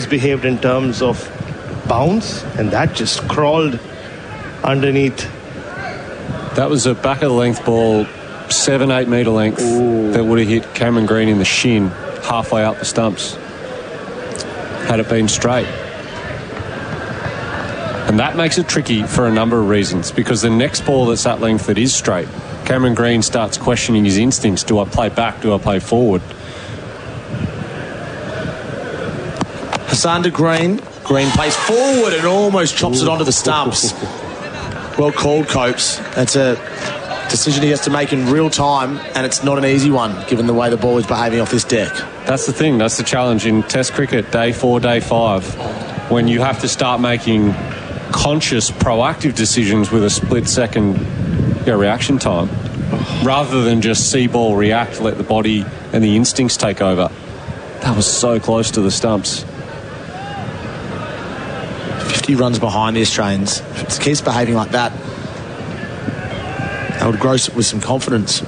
misbehaved in terms of bounce, and that just crawled underneath. That was a back of the length ball, 7-8 metre length. Ooh. That would have hit Cameron Green in the shin halfway up the stumps had it been straight. And that makes it tricky for a number of reasons, because the next ball that's that length that is straight, Cameron Green starts questioning his instincts. Do I play back? Do I play forward? Hassan to Green. Green plays forward and almost chops it onto the stumps. Well called, Copes. That's a decision he has to make in real time, and it's not an easy one given the way the ball is behaving off this deck. That's the thing. That's the challenge in Test cricket, day 4, day 5, when you have to start making conscious, proactive decisions with a split-second reaction time, rather than just see ball react, let the body and the instincts take over. That was so close to the stumps. 50 runs behind the Australians. If it keeps behaving like that, they would grow with some confidence.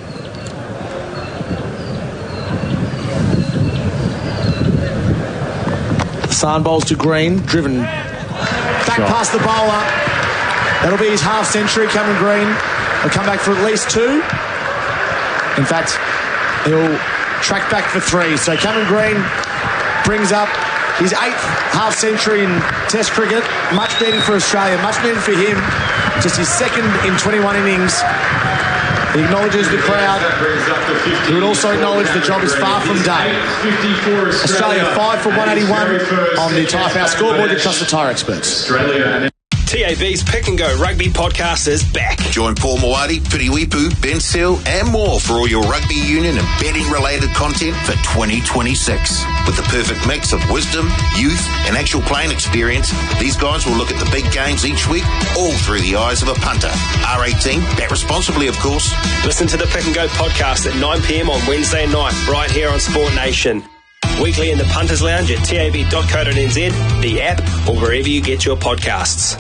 Hassan bowls to Green, driven back past the bowler. That'll be his half century. Cameron Green will come back for at least 2. In fact, he'll track back for 3. So Cameron Green brings up his 8th half century in Test cricket. Much needed for Australia, much needed for him. Just his 2nd in 21 innings. He acknowledges the crowd. He would also acknowledge the job is far from done. Australia 5 for 181 on the Tyre Power scoreboard. You trust the tyre experts. TAB's Pick and Go Rugby podcast is back. Join Paul Moati, Piriwipu, Ben Seal and more for all your rugby union and betting related content for 2026. With the perfect mix of wisdom, youth and actual playing experience, these guys will look at the big games each week, all through the eyes of a punter. R18, bet responsibly of course. Listen to the Pick and Go podcast at 9 p.m. on Wednesday night, right here on Sport Nation. Weekly in the Punters Lounge at tab.co.nz, the app or wherever you get your podcasts.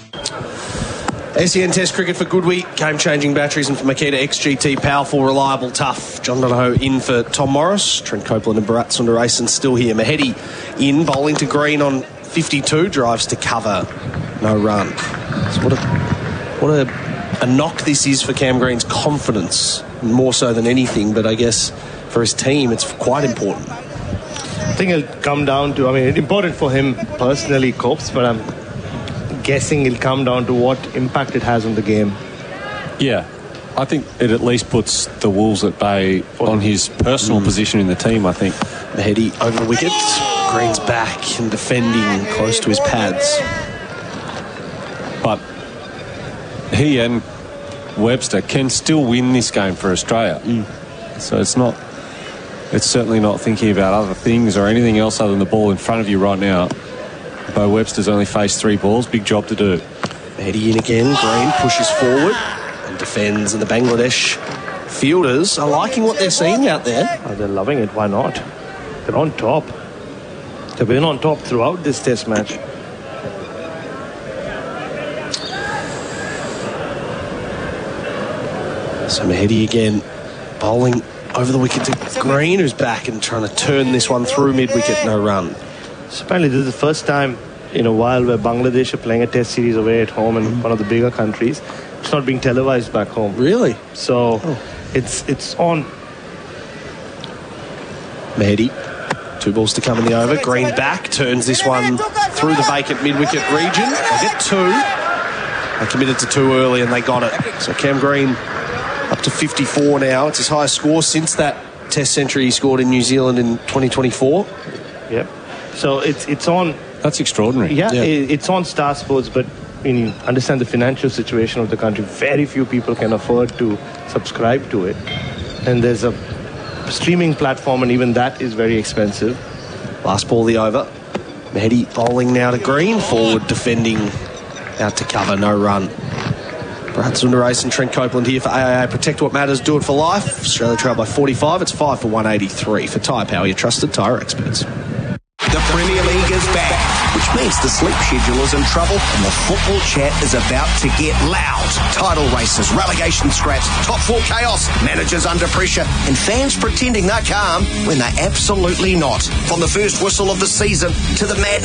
SEN Test cricket for Goodwee, game-changing batteries, and for Makita XGT, powerful, reliable, tough. John Donohoe in for Tom Morris. Trent Copeland and Bharat Sundaresan still here. Mahedi in, bowling to Green on 52, drives to cover, no run. So what a knock this is for Cam Green's confidence, more so than anything, but I guess for his team it's quite important. I think it'll come down to, it's important for him personally, Copes, but I'm guessing it'll come down to what impact it has on the game. Yeah, I think it at least puts the Wolves at bay on his personal position in the team, I think. Mahedi over the wicket. Green's back and defending close to his pads. But he and Webster can still win this game for Australia. So it's certainly not thinking about other things or anything else other than the ball in front of you right now. Bo Webster's only faced 3 balls. Big job to do. Mahedi in again. Green pushes forward and defends, and the Bangladesh fielders are liking what they're seeing out there. Oh, they're loving it. Why not? They're on top. They've been on top throughout this Test match. So Mahedi again bowling over the wicket to Green, who's back and trying to turn this one through mid-wicket, no run. So apparently this is the first time in a while where Bangladesh are playing a Test series away at home in one of the bigger countries. It's not being televised back home. Really? So it's on. Mahedi, 2 balls to come in the over. Green back, turns this one through the vacant mid-wicket region. They get 2. They committed to 2 early and they got it. So Cam Green up to 54 now. It's his highest score since that Test century he scored in New Zealand in 2024. Yep. So it's on. That's extraordinary. Yeah. It's on Star Sports, but you understand the financial situation of the country. Very few people can afford to subscribe to it. And there's a streaming platform, and even that is very expensive. Last ball the over. Mahedi bowling now to Green, forward defending, out to cover, no run. Bharat Sundaresan, Trent Copeland here for AIA. Protect what matters, do it for life. Australia trail by 45. It's 5 for 183 for Tyre Power, your trusted tyre experts. The Premier League is back, which means the sleep schedule is in trouble and the football chat is about to get loud. Title races, relegation scraps, top 4 chaos, managers under pressure, and fans pretending they're calm when they're absolutely not. From the first whistle of the season to the madness